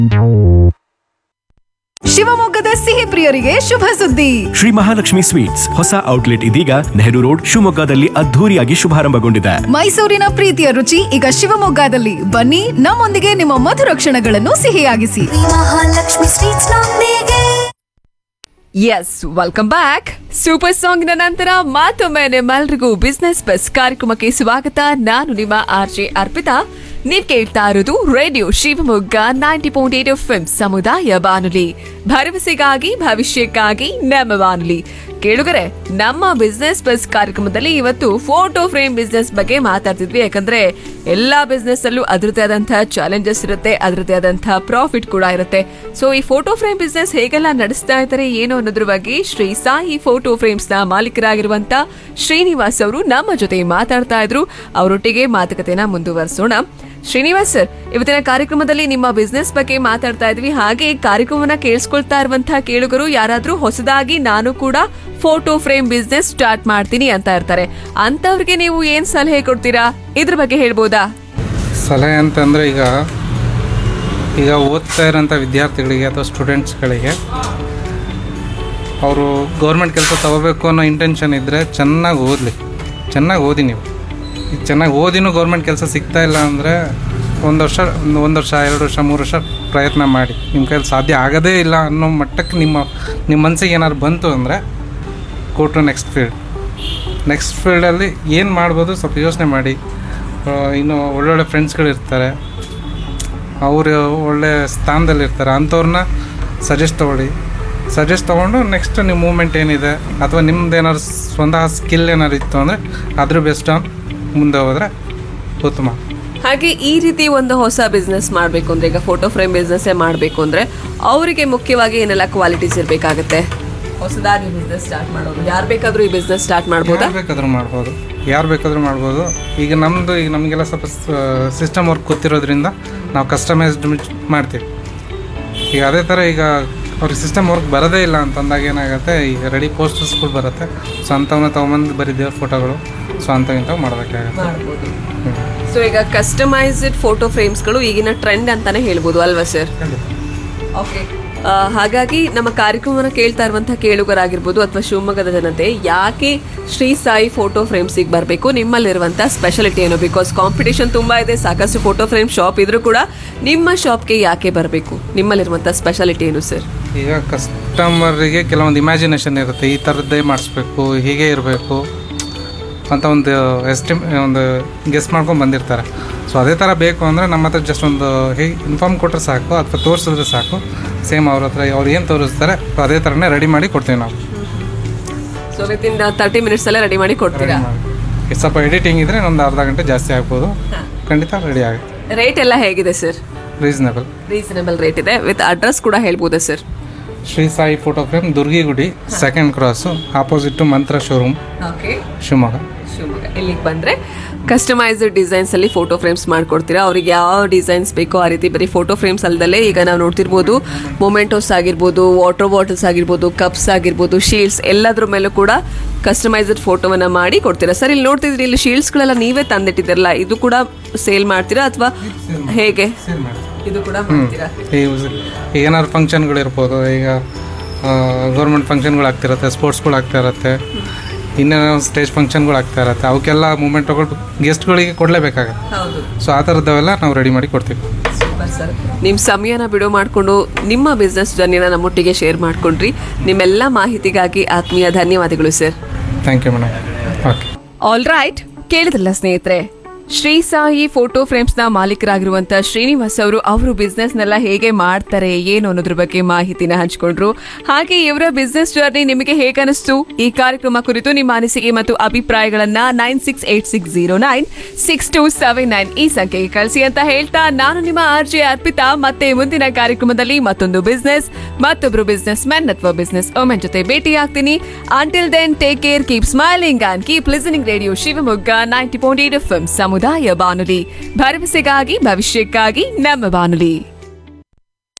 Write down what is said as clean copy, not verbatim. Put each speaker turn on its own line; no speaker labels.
ಶಿವಮೊಗ್ಗದ ಸಿಹಿ ಪ್ರಿಯರಿಗೆ ಶುಭ ಸುದ್ದಿ.
ಶ್ರೀ ಮಹಾಲಕ್ಷ್ಮಿ ಸ್ವೀಟ್ಸ್ ಹೊಸ ಔಟ್ಲೆಟ್ ಇದೀಗ ನೆಹರು ರೋಡ್ ಶಿವಮೊಗ್ಗದಲ್ಲಿ ಅದ್ಧೂರಿಯಾಗಿ ಶುಭಾರಂಭಗೊಂಡಿದೆ.
ಮೈಸೂರಿನ ಪ್ರೀತಿಯ ರುಚಿ ಈಗ ಶಿವಮೊಗ್ಗದಲ್ಲಿ. ಬನ್ನಿ, ನಮ್ಮೊಂದಿಗೆ ನಿಮ್ಮ ಮಧುರ ಕ್ಷಣಗಳನ್ನು ಸಿಹಿಯಾಗಿಸಿ.
ಮಹಾಲಕ್ಷ್ಮಿ ಸ್ವೀಟ್ಸ್ ನೊಂದಿಗೆ.
S, welcome back. ಸೂಪರ್ ಸಾಂಗ್ನ ನಂತರ ಮತ್ತೊಮ್ಮೆ ನಿಮ್ಮೆಲ್ರಿಗೂ ಬಿಸ್ನೆಸ್ ಬಸ್ ಕಾರ್ಯಕ್ರಮಕ್ಕೆ ಸ್ವಾಗತ. ನಾನು ನಿಮ್ಮ ಆರ್ಜೆ ಅರ್ಪಿತಾ. ನೀವ್ ಕೇಳ್ತಾ ಇರೋದು ರೇಡಿಯೋ ಶಿವಮೊಗ್ಗ 90.8 FM ಸಮುದಾಯ ಬಾನುಲಿ, ಭರವಸೆಗಾಗಿ ಭವಿಷ್ಯಕ್ಕಾಗಿ ನಮ್ಮ ಬಾನುಲಿ. ಕೇಳುಗರೆ, ನಮ್ಮ ಬಿಸ್ನೆಸ್ ಬಸ್ ಕಾರ್ಯಕ್ರಮದಲ್ಲಿ ಇವತ್ತು ಫೋಟೋ ಫ್ರೇಮ್ ಬಿಸ್ನೆಸ್ ಬಗ್ಗೆ ಮಾತಾಡ್ತಿದ್ವಿ. ಯಾಕಂದ್ರೆ ಎಲ್ಲಾ ಬಿಸ್ನೆಸ್ ಅಲ್ಲೂ ಅದರದೇ ಆದಂತಹ ಚಾಲೆಂಜಸ್ ಇರುತ್ತೆ, ಅದರದೇ ಆದಂತಹ ಪ್ರಾಫಿಟ್ ಕೂಡ ಇರುತ್ತೆ. ಸೊ ಈ ಫೋಟೋ ಫ್ರೇಮ್ ಬಿಸ್ನೆಸ್ ಹೇಗೆಲ್ಲ ನಡೆಸ್ತಾ ಇದ್ದಾರೆ ಏನು ಅನ್ನೋದ್ರ ಬಗ್ಗೆ ಶ್ರೀ ಸಾಯಿ ಫೋಟೋ ಫ್ರೇಮ್ಸ್ ನ ಮಾಲೀಕರಾಗಿರುವಂತ ಶ್ರೀನಿವಾಸ್ ಅವರು ನಮ್ಮ ಜೊತೆ ಮಾತಾಡ್ತಾ ಇದ್ರು. ಅವರೊಟ್ಟಿಗೆ ಮಾತುಕತೆನ ಮುಂದುವರಿಸೋಣ. ಶ್ರೀನಿವಾಸ್ ಸರ್, ಇವತ್ತಿನ ಕಾರ್ಯಕ್ರಮದಲ್ಲಿ ನಿಮ್ಮ ಬಿಸ್ನೆಸ್ ಬಗ್ಗೆ ಮಾತಾಡ್ತಾ ಇದ್ವಿ. ಹಾಗೆ ಕಾರ್ಯಕ್ರಮವನ್ನ ಕೇಳಿಸ್ಕೊಳ್ತಾ ಇರುವಂತಹ ಕೇಳುಗರು ಯಾರಾದ್ರೂ ಹೊಸದಾಗಿ ನಾನು ಕೂಡ ಫೋಟೋ ಫ್ರೇಮ್ ಬಿಸ್ನೆಸ್ ಸ್ಟಾರ್ಟ್ ಮಾಡ್ತೀನಿ ಅಂತ ಇರ್ತಾರೆ, ಅಂತವ್ರಿಗೆ ನೀವು ಏನ್ ಸಲಹೆ ಕೊಡ್ತೀರಾ? ಇದ್ರ ಬಗ್ಗೆ ಹೇಳ್ಬೋದಾ?
ಸಲಹೆ ಅಂತಂದರೆ ಈಗ ಓದ್ತಾ ಇರೋಂಥ ವಿದ್ಯಾರ್ಥಿಗಳಿಗೆ ಅಥವಾ ಸ್ಟೂಡೆಂಟ್ಸ್ಗಳಿಗೆ ಅವರು ಗೌರ್ಮೆಂಟ್ ಕೆಲಸ ತಗೋಬೇಕು ಅನ್ನೋ ಇಂಟೆನ್ಷನ್ ಇದ್ದರೆ ಚೆನ್ನಾಗಿ ಓದಿ ನೀವು. ಈಗ ಚೆನ್ನಾಗಿ ಓದಿನೂ ಗೌರ್ಮೆಂಟ್ ಕೆಲಸ ಸಿಗ್ತಾ ಇಲ್ಲ ಅಂದರೆ ಒಂದು ವರ್ಷ 2 ವರ್ಷ 3 ವರ್ಷ ಪ್ರಯತ್ನ ಮಾಡಿ. ನಿಮ್ಮ ಕೈಯಲ್ಲಿ ಸಾಧ್ಯ ಆಗೋದೇ ಇಲ್ಲ ಅನ್ನೋ ಮಟ್ಟಕ್ಕೆ ನಿಮ್ಮ ಮನಸ್ಸಿಗೆ ಏನಾದ್ರು ಬಂತು ಅಂದರೆ ಗೋ ಟು ನೆಕ್ಸ್ಟ್ ಫೀಲ್ಡಲ್ಲಿ ಏನು ಮಾಡ್ಬೋದು ಸ್ವಲ್ಪ ಯೋಚನೆ ಮಾಡಿ. ಇನ್ನು ಒಳ್ಳೊಳ್ಳೆ ಫ್ರೆಂಡ್ಸ್ಗಳಿರ್ತಾರೆ, ಅವರು ಒಳ್ಳೆ ಸ್ಥಾನದಲ್ಲಿರ್ತಾರೆ, ಅಂಥವ್ರನ್ನ ಸಜೆಸ್ಟ್ ತೊಗೊಂಡು ನೆಕ್ಸ್ಟ್ ನಿಮ್ಮ ಮೂವ್ಮೆಂಟ್ ಏನಿದೆ ಅಥವಾ ನಿಮ್ದು ಏನಾದ್ರು ಸ್ವಂತ ಸ್ಕಿಲ್ ಏನಾದ್ರು ಇತ್ತು ಅಂದರೆ ಅದ್ರ ಬೆಸ್ಟ್ ಮುಂದೆ ಹೋದರೆ ಉತ್ತಮ.
ಹಾಗೆ ಈ ರೀತಿ ಒಂದು ಹೊಸ ಬಿಸ್ನೆಸ್ ಮಾಡಬೇಕು ಅಂದ್ರೆ, ಈಗ ಫೋಟೋ ಫ್ರೇಮ್ ಬಿಸ್ನೆಸ್ ಮಾಡಬೇಕು ಅಂದ್ರೆ ಅವರಿಗೆ ಮುಖ್ಯವಾಗಿ ಏನೆಲ್ಲ ಕ್ವಾಲಿಟೀಸ್ ಇರಬೇಕಾಗುತ್ತೆ? ಹೊಸದಾಗಿ ಬಿಸ್ನೆಸ್ ಸ್ಟಾರ್ಟ್ ಮಾಡೋದು ಯಾರು ಬೇಕಾದರೂ ಈ ಬಿಸ್ನೆಸ್ ಸ್ಟಾರ್ಟ್ ಮಾಡ್ಬೋದು?
ಯಾರು ಬೇಕಾದರೂ ಮಾಡ್ಬೋದು. ಈಗ ನಮಗೆಲ್ಲ ಸ್ವಲ್ಪ ಸಿಸ್ಟಮ್ ವರ್ಕ್ ಗೊತ್ತಿರೋದ್ರಿಂದ ನಾವು ಕಸ್ಟಮೈಸ್ಡ್ ಮಾಡ್ತೀವಿ. ಈಗ ಅದೇ ಥರ ಈಗ ಅವ್ರಿಗೆ ಸಿಸ್ಟಮ್ ವರ್ಕ್ ಬರೋದೇ ಇಲ್ಲ ಅಂತಂದಾಗ ಏನಾಗುತ್ತೆ, ಈಗ ರೆಡಿ ಪೋಸ್ಟರ್ಸ್ಗಳು ಬರುತ್ತೆ. ಸೊ ಅಂಥವನ್ನ ತೊಗೊಂಬಂದು ಬರೀ ದೇವ್ರ ಫೋಟೋಗಳು ಸೊ ಅಂಥವು ಮಾಡಬೇಕಾಗುತ್ತೆ.
ಸೊ ಈಗ ಕಸ್ಟಮೈಸ್ಡ್ ಫೋಟೋ ಫ್ರೇಮ್ಸ್ಗಳು ಈಗಿನ ಟ್ರೆಂಡ್ ಅಂತಾನೆ ಹೇಳ್ಬೋದು ಅಲ್ವಾ ಸರ್? ಓಕೆ, ಹಾಗಾಗಿ ನಮ್ಮ ಕಾರ್ಯಕ್ರಮವನ್ನು ಕೇಳ್ತಾ ಇರುವಂತಹ ಕೇಳುಗರಾಗಿರ್ಬೋದು ಅಥವಾ ಶಿವಮೊಗ್ಗದ ಜನತೆ ಯಾಕೆ ಶ್ರೀ ಸಾಯಿ ಫೋಟೋ ಫ್ರೇಮ್ಸಿಗೆ ಬರಬೇಕು? ನಿಮ್ಮಲ್ಲಿರುವಂತಹ ಸ್ಪೆಷಾಲಿಟಿ ಏನು? ಬಿಕಾಸ್ ಕಾಂಪಿಟೇಷನ್ ತುಂಬಾ ಇದೆ, ಸಾಕಷ್ಟು ಫೋಟೋ ಫ್ರೇಮ್ ಶಾಪ್ ಇದ್ರೂ ಕೂಡ ನಿಮ್ಮ ಶಾಪ್ಗೆ ಯಾಕೆ ಬರಬೇಕು? ನಿಮ್ಮಲ್ಲಿರುವಂತಹ ಸ್ಪೆಷಾಲಿಟಿ ಏನು ಸರ್?
ಈಗ ಕಸ್ಟಮರಿಗೆ ಕೆಲವೊಂದು ಇಮ್ಯಾಜಿನೇಷನ್ ಇರುತ್ತೆ, ಈ ಥರದ್ದೇ ಮಾಡಿಸ್ಬೇಕು, ಹೀಗೆ ಇರಬೇಕು ಅಂತ ಒಂದು ಗೆಸ್ ಮಾಡ್ಕೊಂಡು ಬಂದಿರ್ತಾರೆ. ಸೊ ಅದೇ ಥರ ಬೇಕು ಅಂದರೆ ನಮ್ಮ ಹತ್ರ ಜಸ್ಟ್ ಒಂದು ಇನ್ಫಾರ್ಮ್ ಕೊಟ್ಟರೆ ಸಾಕು ಅಥವಾ ತೋರಿಸಿದ್ರೆ ಸಾಕು. ಸೇಮ್ ಅವ್ರ ಹತ್ರ ಅವ್ರು ಏನು ತೋರಿಸ್ತಾರೆ ಅದೇ ಥರನೇ ರೆಡಿ ಮಾಡಿ ಕೊಡ್ತೀವಿ ನಾವು.
ಸೊ ವಿತಿನ್ 30 ಮಿನಿಟ್ಸಲ್ಲೇ ರೆಡಿ ಮಾಡಿ ಕೊಡ್ತೀರಾ?
ಸ್ವಲ್ಪ ಎಡಿಟಿಂಗ್ ಇದ್ದರೆ ಒಂದು ಅರ್ಧ ಗಂಟೆ ಜಾಸ್ತಿ ಆಗ್ಬೋದು, ಖಂಡಿತ ರೆಡಿ ಆಗುತ್ತೆ.
ರೇಟ್ ಎಲ್ಲ ಹೇಗಿದೆ ಸರ್?
ರೀಸನಬಲ್
ರೇಟ್ ಇದೆ. ವಿತ್ ಅಡ್ರೆಸ್ ಕೂಡ ಹೇಳ್ಬೋದಾ sir?
Shri Sai photo frame, Durgigudi, 2nd cross, opposite to ಮಂತ್ರ ಶೋರೂಮ್, ಶಿವಮೊಗ್ಗ.
ಇಲ್ಲಿಗೆ ಬಂದರೆ ಕಸ್ಟಮೈಸ್ಡ್ ಡಿಸೈನ್ಸ್ ಅಲ್ಲಿ ಫೋಟೋ ಫ್ರೇಮ್ಸ್ ಮಾಡ್ಕೊಡ್ತೀರಾ. ಅವ್ರಿಗೆ ಯಾವ ಡಿಸೈನ್ಸ್ ಬೇಕೋ ಆ ರೀತಿ. ಬರೀ ಫೋಟೋ ಫ್ರೇಮ್ಸ್ ಅಲ್ಲದೆ ಈಗ ನಾವು ನೋಡ್ತಿರ್ಬೋದು ಮೊಮೆಂಟೋಸ್ ಆಗಿರ್ಬೋದು, ವಾಟರ್ ಬಾಟಲ್ಸ್ ಆಗಿರ್ಬೋದು, ಕಪ್ಸ್ ಆಗಿರ್ಬೋದು, ಶೀಲ್ಡ್ಸ್ ಎಲ್ಲದ್ರ ಮೇಲೂ ಕೂಡ ಕಸ್ಟಮೈಸ್ಡ್ ಫೋಟೋವನ್ನ ಮಾಡಿ ಕೊಡ್ತೀರಾ. ಸರ್, ಇಲ್ಲಿ ನೋಡ್ತಿದ್ರಿ, ಇಲ್ಲಿ ಶೀಲ್ಡ್ಸ್ಗಳೆಲ್ಲ ನೀವೇ ತಂದಿಟ್ಟಿದ್ದೀರಲ್ಲ, ಇದು ಕೂಡ ಸೇಲ್ ಮಾಡ್ತೀರಾ ಅಥವಾ ಹೇಗೆ? ಇದು ಕೂಡ ಮಾಡ್ತೀರಾ?
ಏನಾದ್ರು ಫಂಕ್ಷನ್ಗಳಿರ್ಬೋದು, ಈಗ ಗೌರ್ಮೆಂಟ್ ಫಂಕ್ಷನ್ಗಳು ಆಗ್ತಿರತ್ತೆ, ಸ್ಪೋರ್ಟ್ಸ್ಗಳು ಆಗ್ತಾ ಇರತ್ತೆ, ಇನ್ನೇನೋ ಸ್ಟೇಜ್ ಫಂಕ್ಷನ್ಗಳು ಆಗ್ತಾ ಇರತ್ತೆ, ಅವಕ್ಕೆಲ್ಲ ಮೂಮೆಂಟ್ ತಗೊಂಡು ಗೆಸ್ಟ್ಗಳಿಗೆ ಕೊಡಲೇಬೇಕಾಗತ್ತೆ. ಸೊ ಆ ಥರದ್ದವೆಲ್ಲ ನಾವು ರೆಡಿ ಮಾಡಿ ಕೊಡ್ತೀವಿ.
ಸೂಪರ್ ಸರ್, ನಿಮ್ಮ ಸಮಯನ ಬಿಡು ಮಾಡಿಕೊಂಡು ನಿಮ್ಮ ಬಿಸ್ನೆಸ್ ಜರ್ನಿನ ನಮ್ಮೊಟ್ಟಿಗೆ ಶೇರ್ ಮಾಡ್ಕೊಂಡ್ರಿ. ನಿಮ್ಮೆಲ್ಲ ಮಾಹಿತಿಗಾಗಿ ಆತ್ಮೀಯ ಧನ್ಯವಾದಗಳು sir.
Thank you madam. Okay,
all right. ಕೇಳಿದ್ರಲ್ಲ ಸ್ನೇಹಿತರೆ, ಶ್ರೀ ಸಾಯಿ ಫೋಟೋ ಫ್ರೇಮ್ಸ್ ನ ಮಾಲೀಕರಾಗಿರುವಂತ ಶ್ರೀನಿವಾಸ್ ಅವರು ಬಿಸ್ನೆಸ್ ನೆಲ್ಲ ಹೇಗೆ ಮಾಡ್ತಾರೆ ಏನು ಅನ್ನೋದ್ರ ಬಗ್ಗೆ ಮಾಹಿತಿನ ಹಂಚಿಕೊಂಡ್ರು. ಹಾಗೆ ಇವರ ಬಿಸ್ನೆಸ್ ಜರ್ನಿ ನಿಮಗೆ ಹೇಗನಿಸ್ತು? ಈ ಕಾರ್ಯಕ್ರಮ ಕುರಿತು ನಿಮ್ಮ ಅನಿಸಿಕೆ ಮತ್ತು ಅಭಿಪ್ರಾಯಗಳನ್ನ 9686096279 ಈ ಸಂಖ್ಯೆಗೆ ಕಳಿಸಿ ಅಂತ ಹೇಳ್ತಾ, ನಾನು ನಿಮ್ಮ ಆರ್ಜೆ ಅರ್ಪಿತಾ ಮತ್ತೆ ಮುಂದಿನ ಕಾರ್ಯಕ್ರಮದಲ್ಲಿ ಮತ್ತೊಂದು ಬಿಸ್ನೆಸ್, ಮತ್ತೊಬ್ರು ಬಿಸ್ನೆಸ್ ಮ್ಯಾನ್ ಅಥವಾ ಬಿಸ್ನೆಸ್ ವುಮೆನ್ ಜೊತೆ ಭೇಟಿ ಆಗ್ತೀನಿ. Until then, take care, keep smiling and keep listening radio Shivamogga 90.8 FM ಸಮುದಾಯ ಬಾನುಲಿ, ಭರವಸೆಗಾಗಿ ಭವಿಷ್ಯಕ್ಕಾಗಿ ನಮ್ಮ ಬಾನುಲಿ.